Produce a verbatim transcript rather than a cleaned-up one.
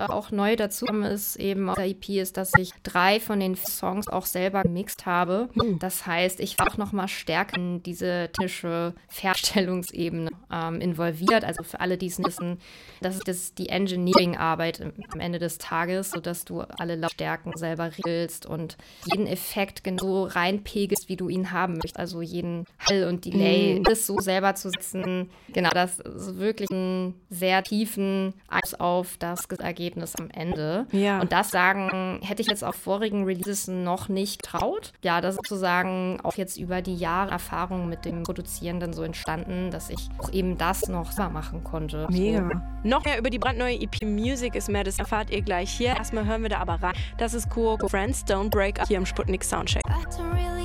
äh, auch neu dazu ist eben auf der E P, ist, dass ich drei von den Songs auch selber gemixt habe. Mhm. Das heißt, ich war auch nochmal stärker in diese technische Verstellungsebene ähm, involviert. Also für alle, die es wissen, das ist das, die Engineering-Arbeit am Ende des Tages, sodass du alle Lautstärken selber regelst und jeden Effekt so reinpegelst, wie du ihn haben möchtest. Also jeden Hall und Delay, mhm. das so selber zu setzen. Genau, das ist wirklich einen sehr tiefen Einfluss auf das Ergebnis am Ende. Ja. Und das sagen, hätte ich jetzt auf vorigen Releases noch nicht getraut. Ja, das ist sozusagen auch jetzt über die Jahre Erfahrung mit dem Produzieren dann so entstanden, dass ich auch eben das noch selber machen konnte. Mega. So. Noch mehr über die brandneue E P Music is Medicine erfahrt ihr gleich hier. Erstmal hören wir da aber rein. Das ist Kuoko Friends Don't Break Up hier im Sputnik Soundcheck.